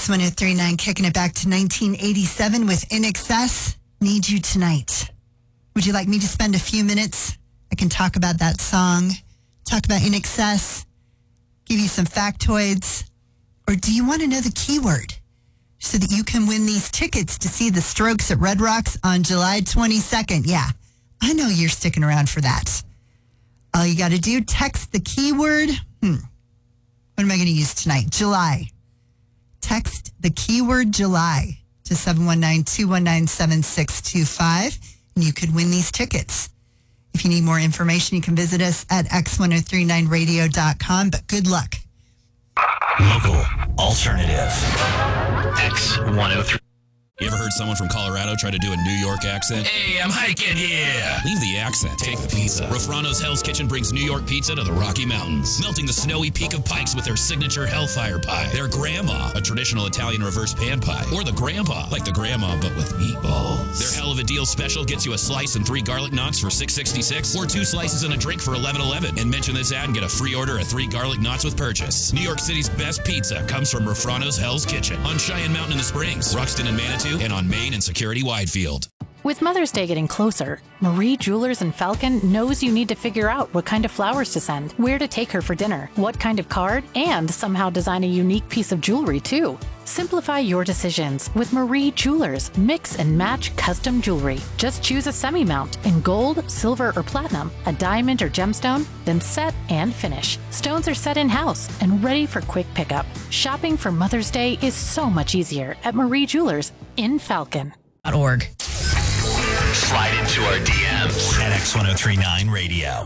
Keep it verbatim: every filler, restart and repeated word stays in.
X one oh three point nine, kicking it back to nineteen eighty-seven with In Excess, Need You Tonight. Would you like me to spend a few minutes? I can talk about that song, talk about In Excess, give you some factoids, or do you want to know the keyword so that you can win these tickets to see the Strokes at Red Rocks on July twenty-second? Yeah, I know you're sticking around for that. All you got to do, text the keyword. Hmm. What am I going to use tonight? July. Text the keyword July to seven one nine, two one nine, seven six two five, and you could win these tickets. If you need more information, you can visit us at x ten thirty-nine radio dot com, but good luck. Local alternative. X one oh three. You ever heard someone from Colorado try to do a New York accent? Hey, I'm hiking here. Leave the accent. Take the pizza. Rafrano's Hell's Kitchen brings New York pizza to the Rocky Mountains, melting the snowy peak of Pikes with their signature Hellfire Pie, their Grandma, a traditional Italian reverse pan pie, or the Grandpa, like the Grandma but with meatballs. Their Hell of a Deal special gets you a slice and three garlic knots for six sixty-six, or two slices and a drink for eleven eleven. And mention this ad and get a free order of three garlic knots with purchase. New York City's best pizza comes from Rafrano's Hell's Kitchen on Cheyenne Mountain in the Springs, Ruxton and Manitou, and on Main and Security Widefield. With Mother's Day getting closer, Marie Jewelers in Falcon knows you need to figure out what kind of flowers to send, where to take her for dinner, what kind of card, and somehow design a unique piece of jewelry too. Simplify your decisions with Marie Jewelers Mix and Match Custom Jewelry. Just choose a semi-mount in gold, silver, or platinum, a diamond or gemstone, then set and finish. Stones are set in-house and ready for quick pickup. Shopping for Mother's Day is so much easier at Marie Jewelers in Falcon. .org. Slide into our D Ms at X ten thirty-nine Radio.